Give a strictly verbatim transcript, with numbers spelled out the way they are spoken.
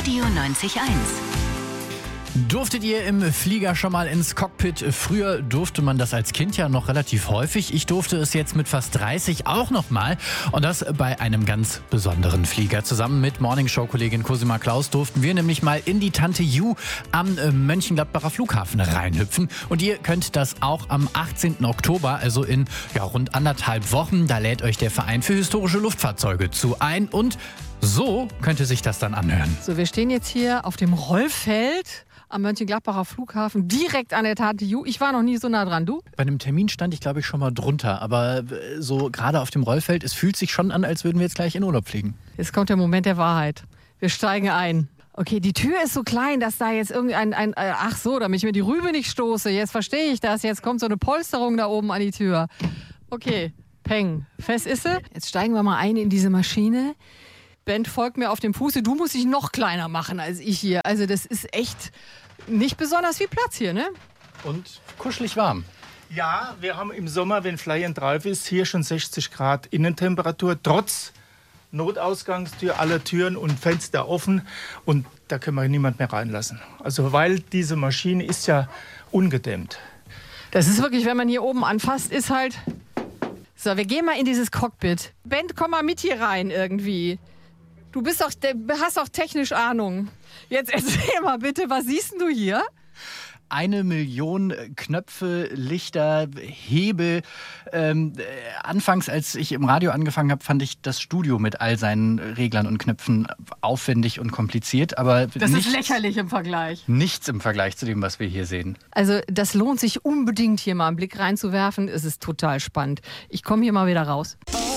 Radio neunzig Komma eins. Durftet ihr im Flieger schon mal ins Cockpit? Früher durfte man das als Kind ja noch relativ häufig. Ich durfte es jetzt mit fast dreißig auch noch mal. Und das bei einem ganz besonderen Flieger. Zusammen mit Morningshow-Kollegin Cosima Klaus durften wir nämlich mal in die Tante Ju am Mönchengladbacher Flughafen reinhüpfen. Und ihr könnt das auch am achtzehnten Oktober, also in ja, rund anderthalb Wochen. Da lädt euch der Verein für historische Luftfahrzeuge zu ein. Und so könnte sich das dann anhören. So, wir stehen jetzt hier auf dem Rollfeld am Mönchengladbacher Flughafen, direkt an der Tante Ju. Ich war noch nie so nah dran, du? Bei einem Termin stand ich, glaube ich, schon mal drunter. Aber so gerade auf dem Rollfeld, es fühlt sich schon an, als würden wir jetzt gleich in Urlaub fliegen. Jetzt kommt der Moment der Wahrheit. Wir steigen ein. Okay, die Tür ist so klein, dass da jetzt irgendein, ein, äh, ach so, damit ich mir die Rübe nicht stoße. Jetzt verstehe ich das. Jetzt kommt so eine Polsterung da oben an die Tür. Okay, peng. Fest ist sie. Jetzt steigen wir mal ein in diese Maschine. Ben folgt mir auf dem Fuße. Du musst dich noch kleiner machen als ich hier. Also das ist echt nicht besonders viel Platz hier, ne? Und kuschelig warm. Ja, wir haben im Sommer, wenn Fly and Drive ist, hier schon sechzig Grad Innentemperatur, trotz Notausgangstür, alle Türen und Fenster offen. Und da können wir niemand mehr reinlassen. Also weil diese Maschine ist ja ungedämmt. Das ist wirklich, wenn man hier oben anfasst, ist halt... So, wir gehen mal in dieses Cockpit. Ben, komm mal mit hier rein irgendwie. Du bist doch, hast doch technisch Ahnung. Jetzt erzähl mal bitte, was siehst du hier? Eine Million Knöpfe, Lichter, Hebel. Ähm, anfangs, als ich im Radio angefangen habe, fand ich das Studio mit all seinen Reglern und Knöpfen aufwendig und kompliziert. Aber das nichts, ist lächerlich im Vergleich. Nichts im Vergleich zu dem, was wir hier sehen. Also das lohnt sich unbedingt, hier mal einen Blick reinzuwerfen. Es ist total spannend. Ich komme hier mal wieder raus.